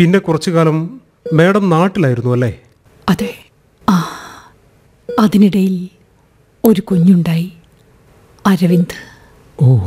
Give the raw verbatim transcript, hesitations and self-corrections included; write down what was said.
പിന്നെ കുറച്ചു കാലം മാഡം നാട്ടിലായിരുന്നു അല്ലേ? അതെ. ആ അതിനിടയിൽ ഒരു കുഞ്ഞുണ്ടായി, അരവിന്ദ്. ഓ.